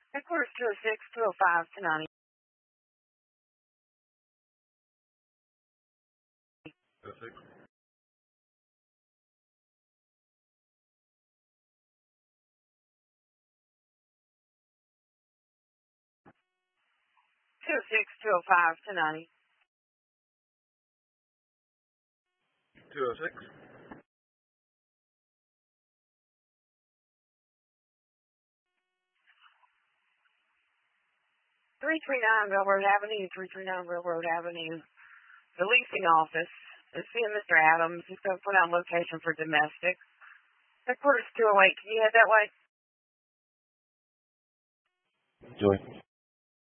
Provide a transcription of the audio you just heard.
Headquarters 206, 205 to 90. 206. 206, 205 to 90. 206. 339 Railroad Avenue, 339 Railroad Avenue. The leasing office is seeing Mr. Adams. He's going to put out location for domestic. Headquarters 208. Can you head that way? Joy.